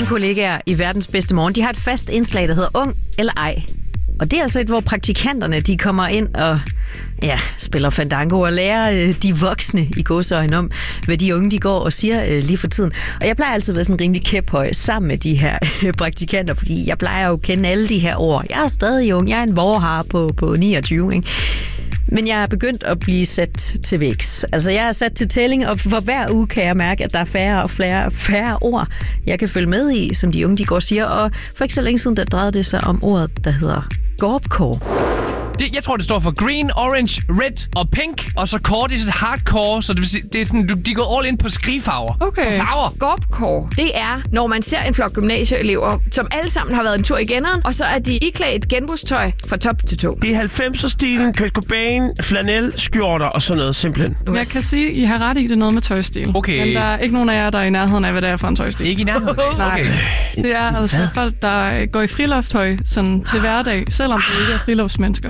Mine kollegaer i Verdens Bedste Morgen, de har et fast indslag, der hedder Ung eller ej. Og det er altså et, hvor praktikanterne de kommer ind og spiller fandango og lærer de voksne i gåseøjne om, hvad de unge de går og siger lige for tiden. Og jeg plejer altid at være sådan rimelig kæphøj sammen med de her praktikanter, fordi jeg plejer jo at kende alle de her ord. Jeg er stadig ung, jeg er en vorhar på 29, ikke? Men jeg er begyndt at blive sat til vægs. Altså, jeg er sat til tælling, og for hver uge kan jeg mærke, at der er færre og færre ord, jeg kan følge med i, som de unge de går og siger. Og for ikke så længe siden, der drejede det sig om ordet, der hedder gorpcore. Jeg tror, det står for green, orange, red og pink, og så core, det er sådan hardcore, så det er sådan, de går all in på skrigfarver. Okay. Farver. Gorpcore, det er, når man ser en flok gymnasieelever, som alle sammen har været en tur i Genneren, og så er de iklædt genbrugstøj fra top til tå. Det er 90'er-stilen, Kurt Cobain, flanel, skjorter og sådan noget, simpelthen. Jeg kan sige, I har ret i, det er noget med tøjstil. Okay. Men der er ikke nogen af jer, der er i nærheden af, hvad det er for en tøjstil. Ikke i nærheden af? Nej. Okay. Det er altså folk, der går i frilufttøj sådan til hverdag, selvom de ikke er friluftsmennesker.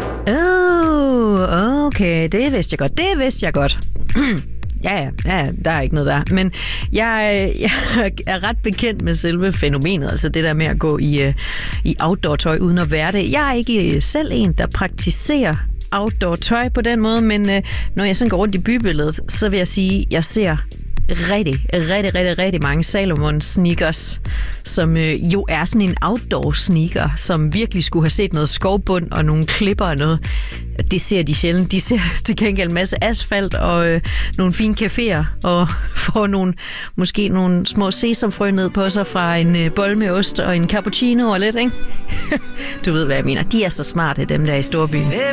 Okay, det vidste jeg godt. Ja, der er ikke noget der. Men jeg er ret bekendt med selve fænomenet, altså det der med at gå i outdoor-tøj uden at være det. Jeg er ikke selv en, der praktiserer outdoor-tøj på den måde, men når jeg sådan går rundt i bybilledet, så vil jeg sige, at jeg ser rigtig mange Salomon sneakers, som jo er sådan en outdoor sneaker, som virkelig skulle have set noget skovbund og nogle klipper og noget. Det ser de sjældent. De ser til gengæld en masse asfalt og nogle fine caféer og får måske nogle små sesamfrø ned på sig fra en bolle med ost og en cappuccino og lidt, ikke? Du ved, hvad jeg mener. De er så smarte, dem der i storbyen.